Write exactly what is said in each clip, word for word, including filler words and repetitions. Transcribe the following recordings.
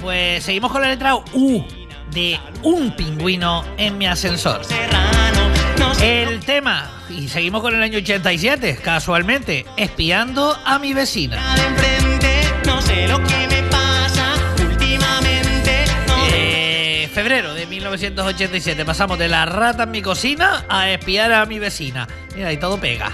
pues seguimos con la letra U de Un pingüino en mi ascensor. El tema, y seguimos con el año ochenta y siete, casualmente, espiando a mi vecina. No sé lo que me pasa últimamente. Eh, febrero de mil novecientos ochenta y siete, pasamos de la rata en mi cocina a espiar a mi vecina. Mira, y todo pega.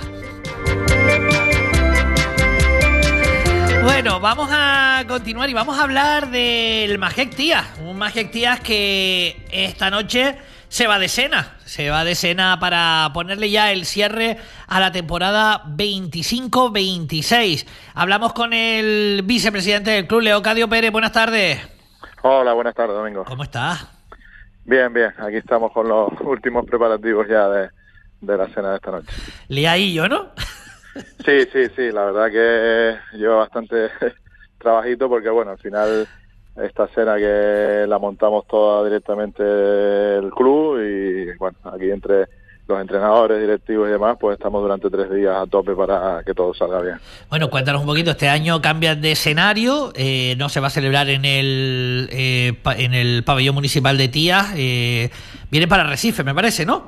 Bueno, vamos a continuar y vamos a hablar del Majek Tías. Un Majek Tías que esta noche se va de cena. Se va de cena para ponerle ya el cierre a la temporada veinticinco veintiséis. Hablamos con el vicepresidente del club, Leocadio Pérez. Buenas tardes. Hola, buenas tardes, Domingo. ¿Cómo estás? Bien, bien. Aquí estamos con los últimos preparativos ya de, de la cena de esta noche. Liadillo, ¿no? Sí, sí, sí. La verdad que lleva bastante trabajito porque, bueno, al final esta cena que la montamos toda directamente el club y, bueno, aquí entre los entrenadores, directivos y demás, pues estamos durante tres días a tope para que todo salga bien. Bueno, cuéntanos un poquito. Este año cambian de escenario, eh, no se va a celebrar en el eh, pa- en el pabellón municipal de Tías, eh, viene para Recife, me parece, ¿no?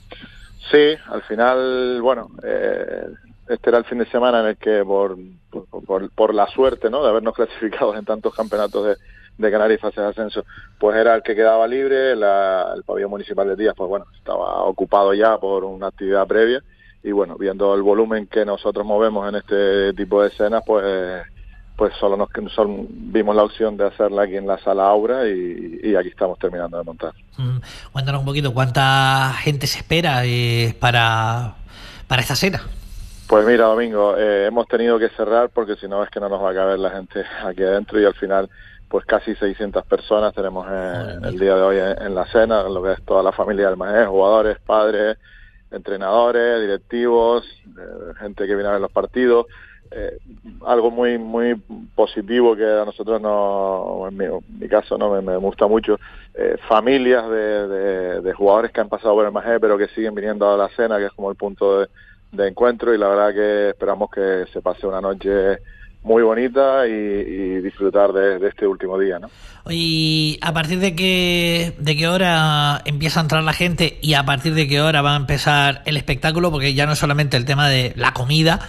Sí, al final, bueno, eh, este era el fin de semana en el que por, por, por, por la suerte, ¿no?, de habernos clasificado en tantos campeonatos de, de Canarias y fases de ascenso, pues era el que quedaba libre. La, el pabellón municipal de Tías, pues bueno, estaba ocupado ya por una actividad previa y bueno, viendo el volumen que nosotros movemos en este tipo de escenas, pues pues solo nos solo vimos la opción de hacerla aquí en la sala Aura y, y aquí estamos terminando de montar. Mm, cuéntanos un poquito, ¿cuánta gente se espera eh, para, para esta cena? Pues mira, Domingo, eh, hemos tenido que cerrar porque si no es que no nos va a caber la gente aquí adentro y al final pues casi seiscientas personas tenemos en, el día de hoy en, en la cena, lo que es toda la familia del Majek, jugadores, padres, entrenadores, directivos, eh, gente que viene a ver los partidos. Eh, algo muy muy positivo que a nosotros no, en mi, en mi caso no me, me gusta mucho, eh, familias de, de, de jugadores que han pasado por el Majek pero que siguen viniendo a la cena, que es como el punto de, de encuentro, y la verdad que esperamos que se pase una noche muy bonita y, y disfrutar de, de este último día, ¿no? ¿Y a partir de qué, de qué hora empieza a entrar la gente y a partir de qué hora va a empezar el espectáculo? Porque ya no es solamente el tema de la comida,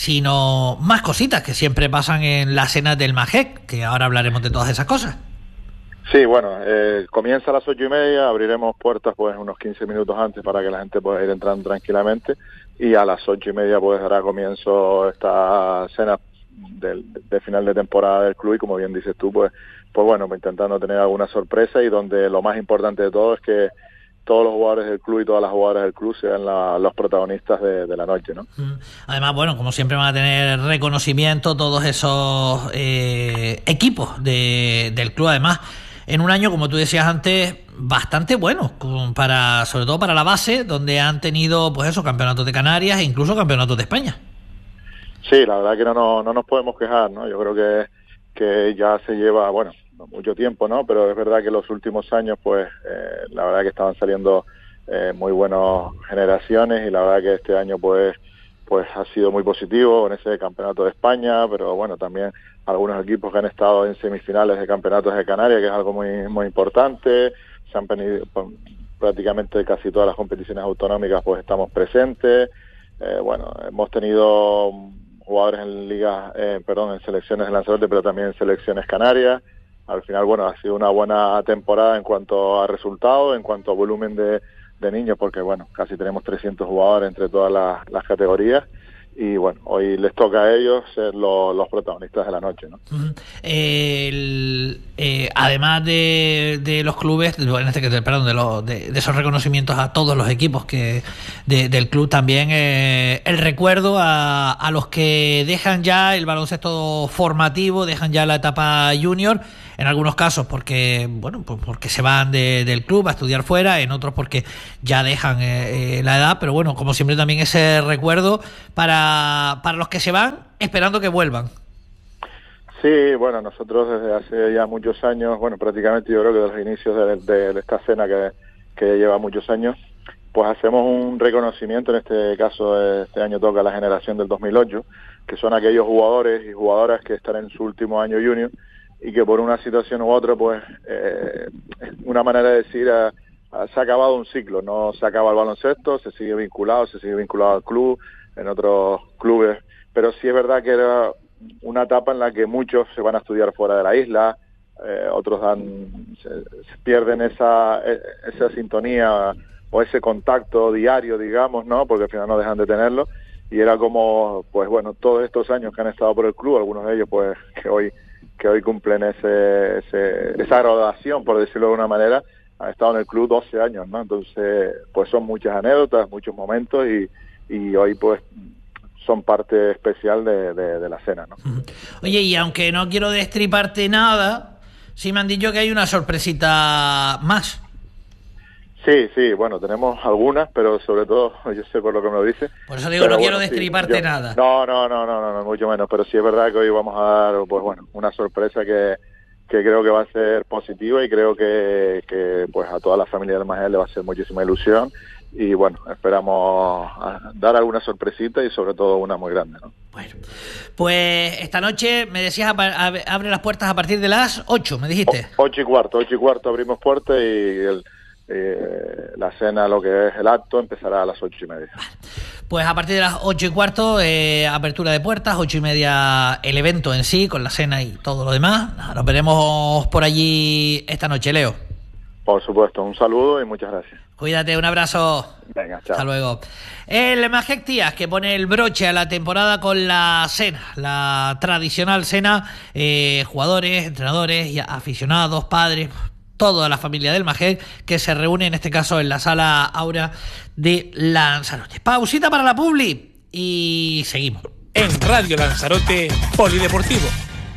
sino más cositas que siempre pasan en las cenas del Majek, que ahora hablaremos de todas esas cosas. Sí, bueno, eh, comienza a las ocho y media, abriremos puertas pues unos quince minutos antes para que la gente pueda ir entrando tranquilamente y a las ocho y media pues dará comienzo esta cena de, de final de temporada del club y como bien dices tú, pues pues bueno, intentando tener alguna sorpresa y donde lo más importante de todo es que todos los jugadores del club y todas las jugadoras del club sean la, los protagonistas de, de la noche, ¿no? Además, bueno, como siempre van a tener reconocimiento todos esos eh, equipos de, del club, además en un año, como tú decías antes, bastante bueno, para, sobre todo para la base, donde han tenido pues eso, campeonatos de Canarias e incluso campeonatos de España. Sí, la verdad que no, no, no nos podemos quejar, ¿no? Yo creo que, que ya se lleva, bueno, no mucho tiempo, ¿no? Pero es verdad que los últimos años, pues, eh, la verdad que estaban saliendo eh, muy buenas generaciones y la verdad que este año, pues, pues ha sido muy positivo en ese campeonato de España, pero bueno, también algunos equipos que han estado en semifinales de campeonatos de Canarias, que es algo muy muy importante. Se han venido prácticamente casi todas las competiciones autonómicas, pues estamos presentes. Eh, bueno, hemos tenido jugadores en ligas, eh, perdón, en selecciones de Lanzarote, pero también en selecciones canarias. Al final, bueno, ha sido una buena temporada en cuanto a resultados, en cuanto a volumen de, de niños, porque, bueno, casi tenemos trescientos jugadores entre todas las, las categorías. Y, bueno, hoy les toca a ellos ser lo, los protagonistas de la noche, ¿no? Uh-huh. El, eh, además de, de los clubes, en este caso, perdón, de, los, de, de esos reconocimientos a todos los equipos que de, del club, también eh, el recuerdo a, a los que dejan ya el baloncesto formativo, dejan ya la etapa junior, en algunos casos porque bueno pues porque se van de, del club a estudiar fuera, en otros porque ya dejan eh, eh, la edad, pero bueno, como siempre también ese recuerdo para, para los que se van esperando que vuelvan. Sí, bueno, nosotros desde hace ya muchos años, bueno, prácticamente yo creo que desde los inicios de, de, de esta cena que, que lleva muchos años, pues hacemos un reconocimiento, en este caso este año toca la generación del dos mil ocho, que son aquellos jugadores y jugadoras que están en su último año junior y que por una situación u otra, pues, eh, una manera de decir, eh, se ha acabado un ciclo, no se acaba el baloncesto, se sigue vinculado, se sigue vinculado al club, en otros clubes, pero sí es verdad que era una etapa en la que muchos se van a estudiar fuera de la isla, eh, otros dan, se, se pierden esa, esa sintonía o ese contacto diario, digamos, ¿no? Porque al final no dejan de tenerlo, y era como, pues bueno, todos estos años que han estado por el club, algunos de ellos pues que hoy que hoy cumplen ese, ese esa graduación, por decirlo de una manera, han estado en el club doce años, ¿no? Entonces, pues son muchas anécdotas, muchos momentos, y, y hoy pues son parte especial de, de, de la cena, ¿no? Oye, y aunque no quiero destriparte nada, sí me han dicho que hay una sorpresita más. Sí, sí, bueno, tenemos algunas, pero sobre todo, yo sé por lo que me lo dice. Por eso digo, no bueno, quiero destriparte sí, yo, nada. No, no, no, no, no, no, mucho menos, pero sí es verdad que hoy vamos a dar, pues bueno, una sorpresa que, que creo que va a ser positiva, y creo que, que pues a toda la familia del Majel le va a hacer muchísima ilusión, y bueno, esperamos dar alguna sorpresita y sobre todo una muy grande, ¿no? Bueno, pues esta noche me decías abre las puertas a partir de las ocho, me dijiste. O, ocho y cuarto, ocho y cuarto abrimos puertas, y el Eh, la cena, lo que es el acto, empezará a las ocho y media. Pues a partir de las ocho y cuarto, eh, apertura de puertas, ocho y media el evento en sí, con la cena y todo lo demás. Nos veremos por allí esta noche, Leo. Por supuesto, un saludo y muchas gracias. Cuídate, un abrazo. Venga, chao. Hasta luego. El Majek Tías, que pone el broche a la temporada con la cena, la tradicional cena, eh, jugadores, entrenadores y aficionados, padres, toda la familia del Majek, que se reúne en este caso en la sala Aura de Lanzarote. Pausita para la publi y seguimos. En Radio Lanzarote, Polideportivo.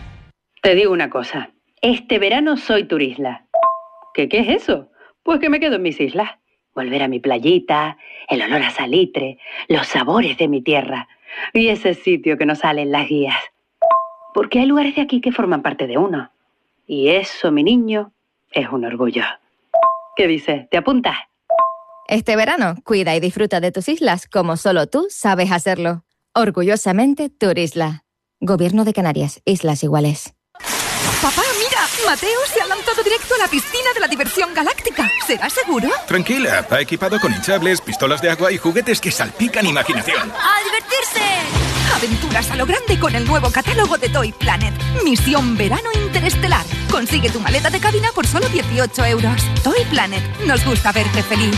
Te digo una cosa, este verano soy turisla. ¿Qué, qué es eso? Pues que me quedo en mis islas. Volver a mi playita, el olor a salitre, los sabores de mi tierra y ese sitio que nos sale en las guías. Porque hay lugares de aquí que forman parte de uno. Y eso, mi niño, es un orgullo. ¿Qué dices? ¿Te apuntas? Este verano, cuida y disfruta de tus islas como solo tú sabes hacerlo. Orgullosamente Turisla. Gobierno de Canarias, Islas Iguales. Papá, mira, Mateo se ha lanzado directo a la piscina de la diversión galáctica. ¿Será seguro? Tranquila, va equipado con hinchables, pistolas de agua y juguetes que salpican imaginación. ¡A divertirse! Aventuras a lo grande con el nuevo catálogo de Toy Planet. Misión Verano Interestelar. Consigue tu maleta de cabina por solo dieciocho euros. Toy Planet. Nos gusta verte feliz.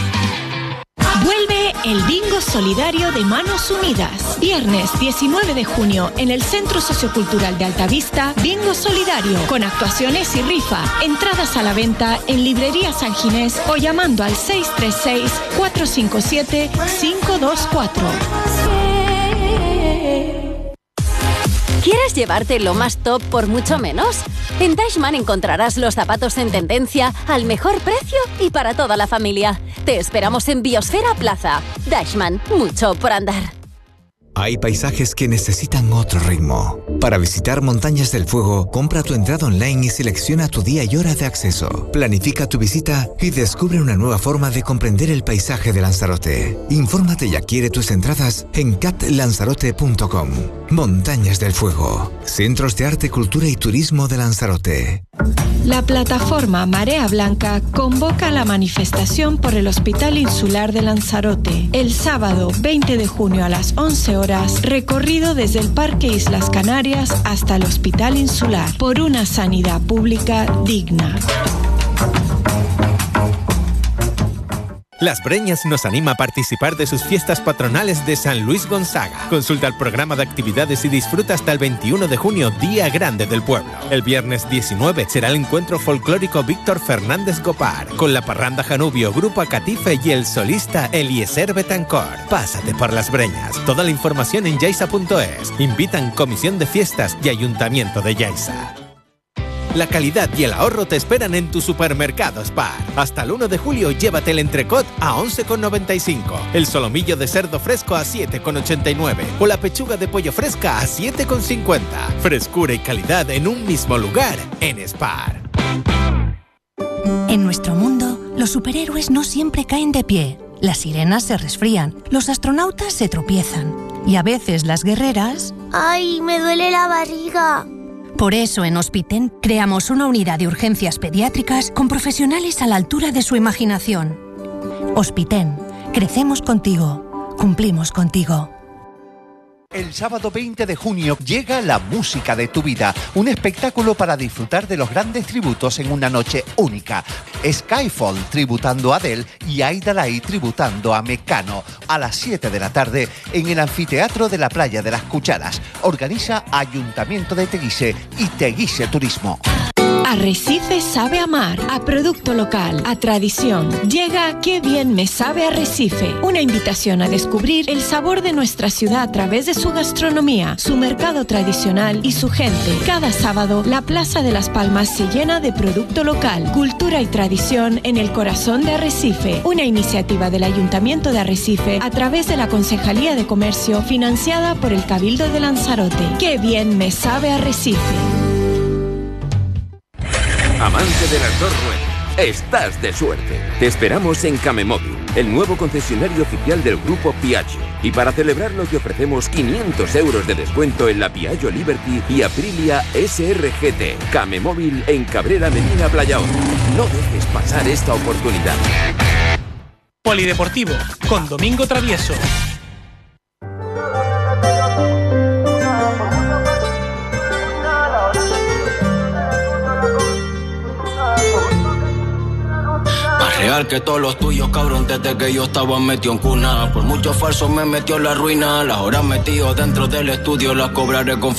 Vuelve el Bingo Solidario de Manos Unidas. Viernes diecinueve de junio en el Centro Sociocultural de Altavista, Bingo Solidario, con actuaciones y rifa. Entradas a la venta en Librería San Ginés o llamando al seis tres seis, cuatro cinco siete, cinco dos cuatro. ¿Quieres llevarte lo más top por mucho menos? En Deichmann encontrarás los zapatos en tendencia al mejor precio y para toda la familia. Te esperamos en Biosfera Plaza. Deichmann, mucho por andar. Hay paisajes que necesitan otro ritmo. Para visitar Montañas del Fuego, compra tu entrada online y selecciona tu día y hora de acceso. Planifica tu visita y descubre una nueva forma de comprender el paisaje de Lanzarote. Infórmate y adquiere tus entradas en cat lanzarote punto com. Montañas del Fuego, Centros de Arte, Cultura y Turismo de Lanzarote. La plataforma Marea Blanca convoca la manifestación por el Hospital Insular de Lanzarote. El sábado veinte de junio a las once horas, recorrido desde el Parque Islas Canarias hasta el Hospital Insular, por una sanidad pública digna. Las Breñas nos anima a participar de sus fiestas patronales de San Luis Gonzaga. Consulta el programa de actividades y disfruta hasta el veintiuno de junio, Día Grande del Pueblo. El viernes diecinueve será el encuentro folclórico Víctor Fernández Gopar, con la parranda Janubio, Grupo Acatife y el solista Eliezer Betancor. Pásate por Las Breñas. Toda la información en yaisa punto es. Invitan Comisión de Fiestas y Ayuntamiento de Yaiza. La calidad y el ahorro te esperan en tu supermercado Spar. Hasta el uno de julio llévate el entrecot a once con noventa y cinco, el solomillo de cerdo fresco a siete con ochenta y nueve o la pechuga de pollo fresca a siete con cincuenta. Frescura y calidad en un mismo lugar en Spar. En nuestro mundo, los superhéroes no siempre caen de pie. Las sirenas se resfrían, los astronautas se tropiezan y a veces las guerreras... ¡Ay, me duele la barriga! Por eso en Hospiten creamos una unidad de urgencias pediátricas con profesionales a la altura de su imaginación. Hospiten, crecemos contigo, cumplimos contigo. El sábado veinte de junio llega La Música de tu Vida, un espectáculo para disfrutar de los grandes tributos en una noche única. Skyfall tributando a Adele y Aida Lai tributando a Mecano, a las siete de la tarde en el Anfiteatro de la Playa de las Cucharas. Organiza Ayuntamiento de Teguise y Teguise Turismo. Arrecife sabe amar, a producto local, a tradición. Llega Qué bien me sabe Arrecife, una invitación a descubrir el sabor de nuestra ciudad a través de su gastronomía, su mercado tradicional y su gente. Cada sábado, la Plaza de las Palmas se llena de producto local, cultura y tradición en el corazón de Arrecife, una iniciativa del Ayuntamiento de Arrecife a través de la Concejalía de Comercio financiada por el Cabildo de Lanzarote. Qué bien me sabe Arrecife. Amante de las dos ruedas, estás de suerte. Te esperamos en Camemóvil, el nuevo concesionario oficial del grupo Piaggio. Y para celebrarlo te ofrecemos quinientos euros de descuento en la Piaggio Liberty y Aprilia S R G T. Camemóvil en Cabrera Medina Playaón. No dejes pasar esta oportunidad. Polideportivo, con Domingo Travieso. Real que todos los tuyos, cabrón, desde que yo estaba metido en cuna. Por muchos falsos me metió en la ruina. Las horas metido dentro del estudio las cobraré con